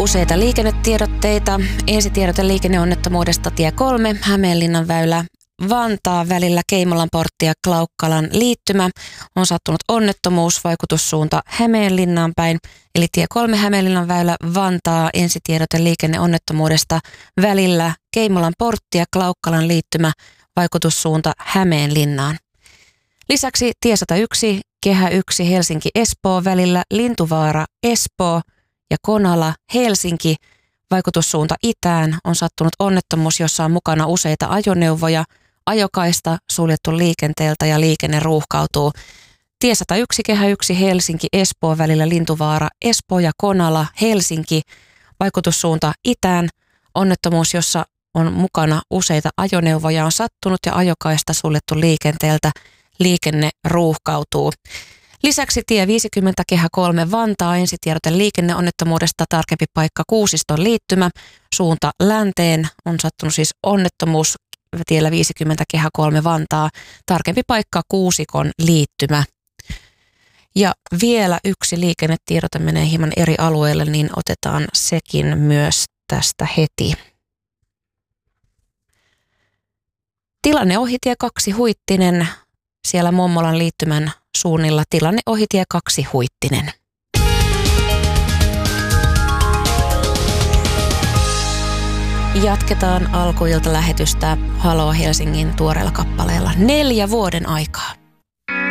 Useita liikennetiedotteita. Ensitiedote liikenneonnettomuudesta tie 3, Hämeenlinnan väylä Vantaa välillä Keimolanportti ja Klaukkalan liittymä. On sattunut onnettomuus, vaikutussuunta Hämeenlinnaan päin. Eli tie 3, Hämeenlinnan väylä Vantaa, ensitiedote liikenneonnettomuudesta välillä Keimolanportti ja Klaukkalan liittymä, vaikutussuunta Hämeenlinnaan. Lisäksi tie 101, Kehä 1 Helsinki-Espoo välillä Lintuvaara, Espoo ja Konala, Helsinki, vaikutussuunta itään. On sattunut onnettomuus, jossa on mukana useita ajoneuvoja, ajokaista suljettu liikenteeltä ja liikenne ruuhkautuu. Tie 101, Kehä 1 Helsinki-Espoo välillä Lintuvaara, Espoo ja Konala, Helsinki, vaikutussuunta itään. Onnettomuus, jossa on mukana useita ajoneuvoja, on sattunut ja ajokaista suljettu liikenteeltä. Liikenne ruuhkautuu. Lisäksi tie 50 Kehä 3 Vantaa, ensitiedote liikenneonnettomuudesta, tarkempi paikka Kuusiston liittymä, suunta länteen. On sattunut siis onnettomuus tiellä 50 Kehä 3 Vantaa, tarkempi paikka Kuusikon liittymä. Ja vielä yksi liikennetiedote menee hieman eri alueelle, niin otetaan sekin myös tästä heti. Tilanne ohitie 2 Huittinen. Siellä Mommolan liittymän suunnilla tilanne ohitie 2 Huittinen. Jatketaan alkuilta lähetystä Haloo Helsingin tuoreella kappaleella 4 vuoden aikaa.